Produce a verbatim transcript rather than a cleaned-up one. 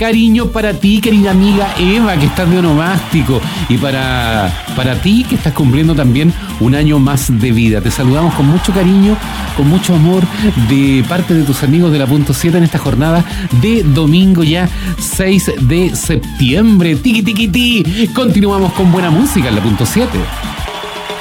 cariño para ti, querida amiga Eva, que estás de onomástico, y para, para ti, que estás cumpliendo también un año más de vida. Te saludamos con mucho cariño, con mucho amor, de parte de tus amigos de la Punto siete en esta jornada de domingo ya seis de septiembre. Tiki tiki ti. Continuamos con buena música en la Punto siete.